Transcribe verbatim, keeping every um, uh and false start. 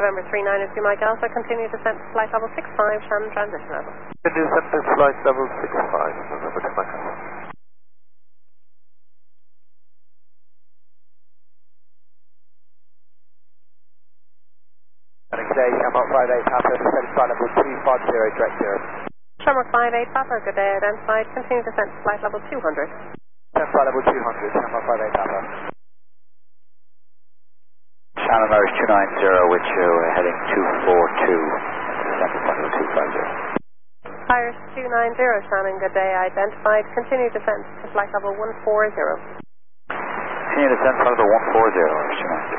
November three nine two Mike Alpha, continue descent to flight level six five, Shannon transition level. Continue descent to flight level six five, November two Mike Alpha. Today, Shamrock five eight Papa, descent flight level two five zero, direct zero. Shamrock five eight Papa, good day, identified, continue descent to flight level two hundred. Descent flight level two hundred, Shamrock five eight Papa. Shannon Irish two nine zero with you, heading two four two, descent to flight level two five zero. Irish two nine zero, Shannon, good day, identified, continue descent to flight level one four zero. Continue descent flight level one four zero, Irish two nine zero.